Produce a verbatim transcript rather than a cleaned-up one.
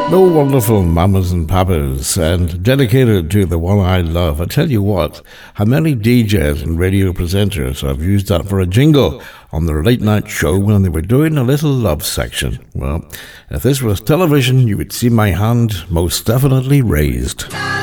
No wonderful mamas and papas, and dedicated to the one I love. I tell you what, how many D Js and radio presenters have used that for a jingle on their late night show when they were doing a little love section. Well, if this was television, you would see my hand most definitely raised.